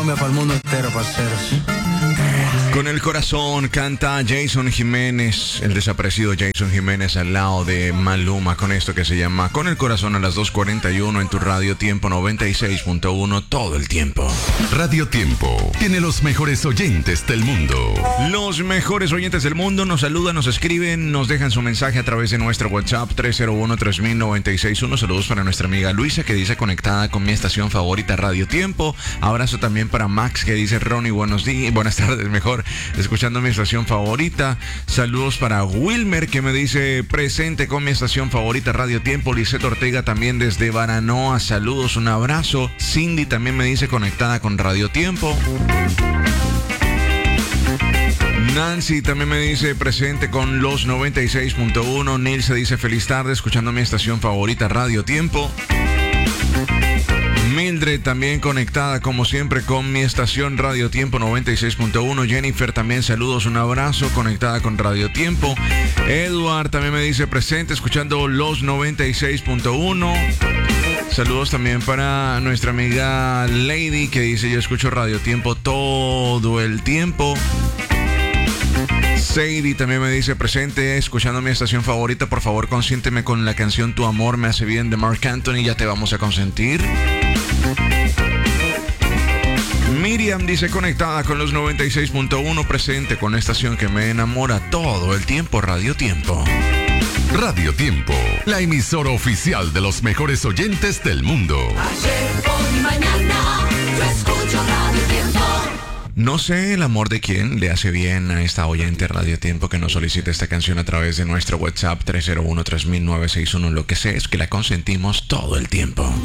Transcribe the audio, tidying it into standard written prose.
Para el mundo entero, parceros. Con el corazón canta Jason Jiménez, el desaparecido Jason Jiménez al lado de Maluma con esto que se llama Con el corazón a las 2:41 en tu Radio Tiempo 96.1 todo el tiempo. Radio Tiempo tiene los mejores oyentes del mundo. Los mejores oyentes del mundo nos saludan, nos escriben, nos dejan su mensaje a través de nuestro WhatsApp 301-3096-1. Saludos para nuestra amiga Luisa que dice conectada con mi estación favorita Radio Tiempo. Abrazo también para Max que dice Ronnie, buenos días, buenas tardes mejor, escuchando mi estación favorita. Saludos para Wilmer que me dice presente con mi estación favorita Radio Tiempo. Lisette Ortega también desde Baranoa, saludos, un abrazo. Cindy también me dice conectada con Radio Tiempo. Nancy también me dice presente con los 96.1. Neil se dice feliz tarde escuchando mi estación favorita Radio Tiempo. Mildred también conectada como siempre con mi estación Radio Tiempo 96.1. Jennifer también saludos, un abrazo, conectada con Radio Tiempo. Edward también me dice presente escuchando los 96.1. Saludos también para nuestra amiga Lady que dice yo escucho Radio Tiempo todo el tiempo. Sadie también me dice presente escuchando mi estación favorita. Por favor consiénteme con la canción Tu amor me hace bien de Marc Anthony. Ya te vamos a consentir. Miriam dice conectada con los 96.1 presente con la estación que me enamora todo el tiempo, Radio Tiempo. Radio Tiempo, la emisora oficial de los mejores oyentes del mundo. Ayer, hoy y mañana, yo escucho Radio Tiempo. No sé el amor de quién le hace bien a esta oyente Radio Tiempo que nos solicita esta canción a través de nuestro WhatsApp 301-3961. Lo que sé es que la consentimos todo el tiempo.